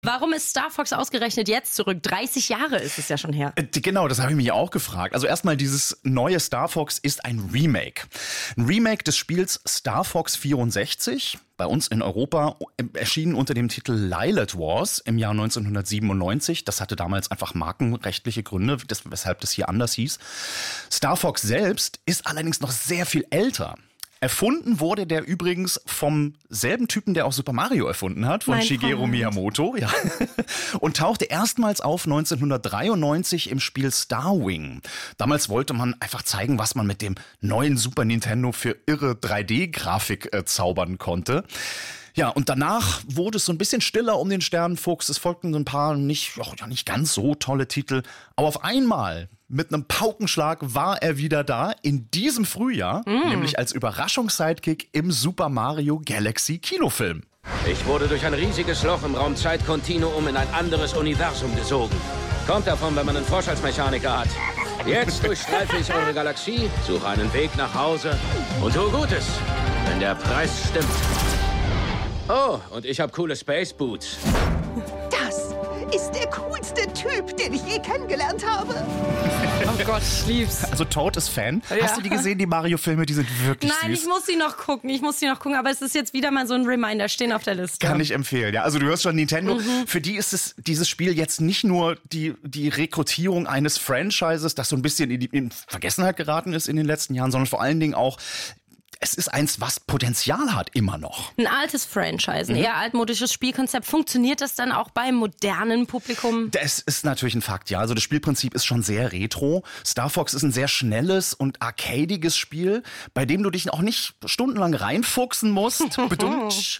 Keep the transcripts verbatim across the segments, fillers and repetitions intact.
Warum ist Star Fox ausgerechnet jetzt zurück? dreißig Jahre ist es ja schon her. Genau, das habe ich mich auch gefragt. Also erstmal, dieses neue Star Fox ist ein Remake. Ein Remake des Spiels Star Fox vierundsechzig, bei uns in Europa erschienen unter dem Titel Lylat Wars im Jahr neunzehnhundertsiebenundneunzig. Das hatte damals einfach markenrechtliche Gründe, weshalb das hier anders hieß. Star Fox selbst ist allerdings noch sehr viel älter. Erfunden wurde der übrigens vom selben Typen, der auch Super Mario erfunden hat, von Mein Shigeru Freund. Miyamoto, ja. Und tauchte erstmals auf neunzehnhundertdreiundneunzig im Spiel Star Wing. Damals wollte man einfach zeigen, was man mit dem neuen Super Nintendo für irre drei D-Grafik äh, zaubern konnte. Ja, und danach wurde es so ein bisschen stiller um den Sternenfuchs. Es folgten so ein paar nicht, oh, ja, nicht ganz so tolle Titel. Aber auf einmal, mit einem Paukenschlag, war er wieder da in diesem Frühjahr, mm. nämlich als Überraschungssidekick im Super Mario Galaxy Kinofilm. Ich wurde durch ein riesiges Loch im Raum-Zeit-Kontinuum in ein anderes Universum gesogen. Kommt davon, wenn man einen Frosch als Mechaniker hat. Jetzt durchstreife ich eure Galaxie, suche einen Weg nach Hause und tue Gutes, wenn der Preis stimmt. Oh, und ich habe coole Space Boots. Das ist der coolste Typ, den ich je kennengelernt habe. Oh Gott, ich lieb's. Also Toad ist Fan. Ja. Hast du die gesehen, die Mario-Filme? Die sind wirklich Nein, süß. ich muss sie noch gucken, ich muss sie noch gucken, aber es ist jetzt wieder mal so ein Reminder, stehen auf der Liste. Kann ich empfehlen, ja. Also du hörst schon, Nintendo, Mhm. für die ist es dieses Spiel jetzt nicht nur die, die Rekrutierung eines Franchises, das so ein bisschen in, die, in Vergessenheit geraten ist in den letzten Jahren, sondern vor allen Dingen auch, es ist eins, was Potenzial hat, immer noch. Ein altes Franchise, ein Mhm. eher altmodisches Spielkonzept. Funktioniert das dann auch beim modernen Publikum? Das ist natürlich ein Fakt, ja. Also das Spielprinzip ist schon sehr retro. Star Fox ist ein sehr schnelles und arcadiges Spiel, bei dem du dich auch nicht stundenlang reinfuchsen musst. Bedummt.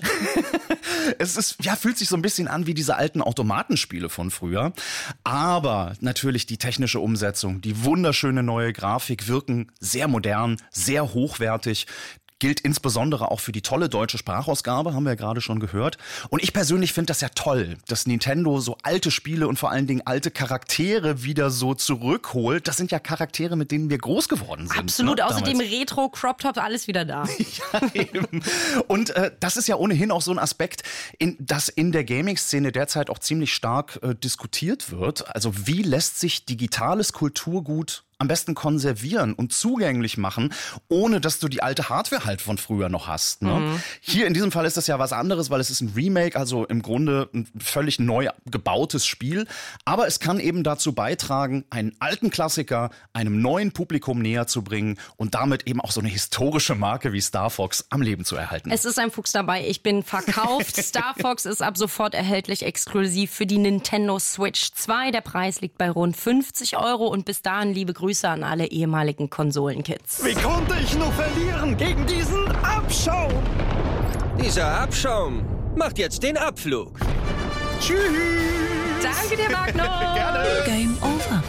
Es ist, ja, fühlt sich so ein bisschen an wie diese alten Automatenspiele von früher. Aber natürlich die technische Umsetzung, die wunderschöne neue Grafik wirken sehr modern, sehr hochwertig. Gilt insbesondere auch für die tolle deutsche Sprachausgabe, haben wir ja gerade schon gehört. Und ich persönlich finde das ja toll, dass Nintendo so alte Spiele und vor allen Dingen alte Charaktere wieder so zurückholt. Das sind ja Charaktere, mit denen wir groß geworden sind. Absolut, ne, außerdem damals. Retro, Crop Top, alles wieder da. Ja, eben. Und äh, das ist ja ohnehin auch so ein Aspekt, in, das in der Gaming-Szene derzeit auch ziemlich stark äh, diskutiert wird. Also wie lässt sich digitales Kulturgut am besten konservieren und zugänglich machen, ohne dass du die alte Hardware halt von früher noch hast. Ne? Mhm. Hier in diesem Fall ist das ja was anderes, weil es ist ein Remake, also im Grunde ein völlig neu gebautes Spiel. Aber es kann eben dazu beitragen, einen alten Klassiker einem neuen Publikum näher zu bringen und damit eben auch so eine historische Marke wie Star Fox am Leben zu erhalten. Es ist ein Fuchs dabei, ich bin verkauft. Star Fox ist ab sofort erhältlich exklusiv für die Nintendo Switch zwei. Der Preis liegt bei rund fünfzig Euro und bis dahin liebe Grüße an alle ehemaligen Konsolenkids. Wie konnte ich nur verlieren gegen diesen Abschaum? Dieser Abschaum macht jetzt den Abflug. Tschüss! Danke dir, Magno! Gerne! Game over.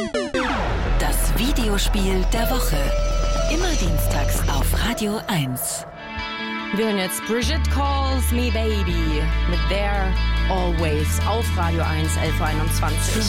Das Videospiel der Woche. Immer dienstags auf Radio eins. Wir hören jetzt Brigitte Calls Me Baby mit There Always auf Radio eins, elf Uhr einundzwanzig.